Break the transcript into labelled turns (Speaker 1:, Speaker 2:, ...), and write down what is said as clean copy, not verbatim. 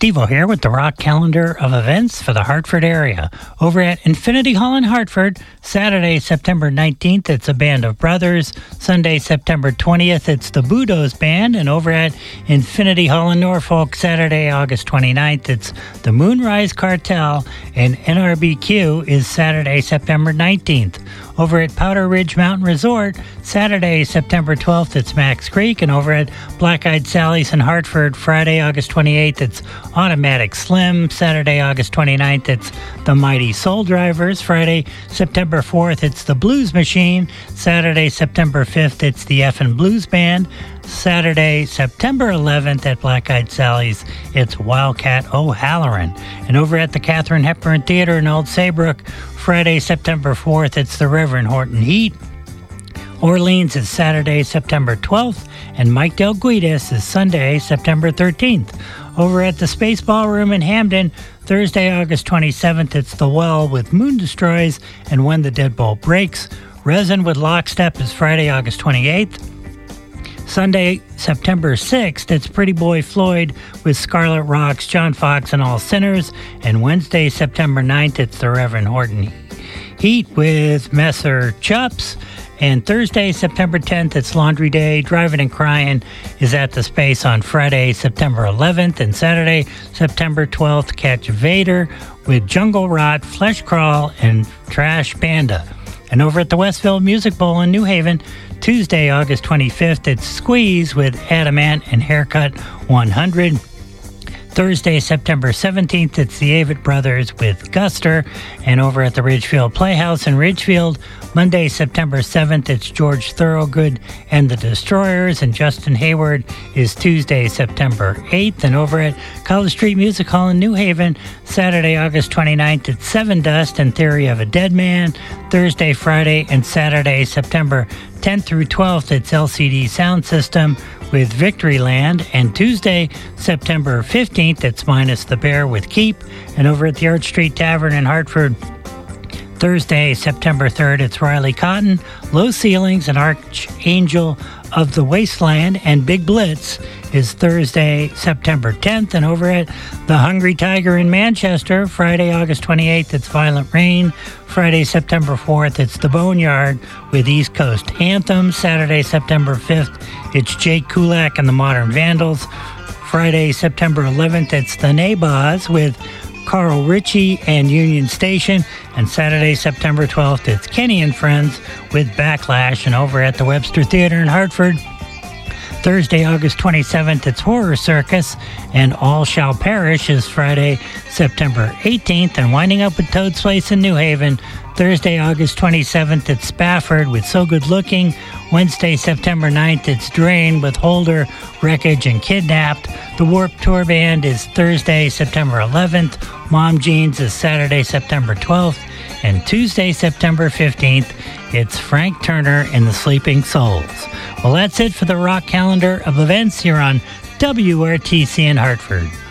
Speaker 1: Steve-O here with the rock calendar of events for the Hartford area. Over at Infinity Hall in Hartford, Saturday, September 19th, it's a Band of Brothers. Sunday, September 20th, it's the Budos Band. And over at Infinity Hall in Norfolk, Saturday, August 29th, it's the Moonrise Cartel. And NRBQ is Saturday, September 19th. Over at Powder Ridge Mountain Resort, Saturday, September 12th, it's Max Creek. And over at Black Eyed Sally's in Hartford, Friday, August 28th, it's Automatic Slim. Saturday, August 29th, it's the Mighty Soul Drivers. Friday, September 4th, it's the Blues Machine. Saturday, September 5th, it's the Effin' Blues Band. Saturday, September 11th at Black Eyed Sally's, it's Wildcat O'Halloran. And over at the Katharine Hepburn Theater in Old Saybrook, Friday, September 4th, it's the Reverend Horton Heat. Orleans is Saturday, September 12th, and Mike Del Guidas is Sunday, September 13th. Over at the Space Ballroom in Hamden, Thursday, August 27th, it's The Well with Moon Destroys and When the Deadbolt Breaks. Resin with Lockstep is Friday, August 28th. Sunday, September 6th, it's Pretty Boy Floyd with Scarlet Rocks, John Fox, and All Sinners. And Wednesday, September 9th, it's the Reverend Horton Heat with Messer Chups. And Thursday, September 10th, it's Laundry Day. Driving and Crying is at the Space on Friday, September 11th. And Saturday, September 12th, catch Vader with Jungle Rot, Flesh Crawl, and Trash Panda. And over at the Westville Music Bowl in New Haven, Tuesday, August 25th, it's Squeeze with Adamant and Haircut 100. Thursday, September 17th, it's the Avett Brothers with Guster. And over at the Ridgefield Playhouse in Ridgefield, Monday, September 7th, it's George Thorogood and the Destroyers. And Justin Hayward is Tuesday, September 8th. And over at College Street Music Hall in New Haven, Saturday, August 29th, it's Seven Dust and Theory of a Dead Man. Thursday, Friday, and Saturday, September 10th through 12th, it's LCD Sound System with Victoryland. And Tuesday, September 15th, it's Minus the Bear with Keep. And over at the Arch Street Tavern in Hartford, Thursday, September 3rd, it's Riley Cotton, Low Ceilings, and Archangel of the Wasteland. And Big Blitz is Thursday, September 10th. And over at the Hungry Tiger in Manchester, Friday, August 28th, it's Violent Rain. Friday, September 4th, it's The Boneyard with East Coast Anthem. Saturday, September 5th, it's Jake Kulak and the Modern Vandals. Friday, September 11th, it's The Nabas with Carl Ritchie and Union Station. And Saturday, September 12th, it's Kenny and Friends with Backlash. And over at the Webster Theater in Hartford, Thursday, August 27th, it's Horror Circus, and All Shall Perish is Friday, September 18th. And winding up with Toad's Place in New Haven, Thursday, August 27th, it's Spafford with So Good Looking. Wednesday, September 9th, it's Drain with Holder, Wreckage, and Kidnapped. The Warped Tour Band is Thursday, September 11th. Mom Jeans is Saturday, September 12th. And Tuesday, September 15th, it's Frank Turner and the Sleeping Souls. Well, that's it for the rock calendar of events here on WRTC in Hartford.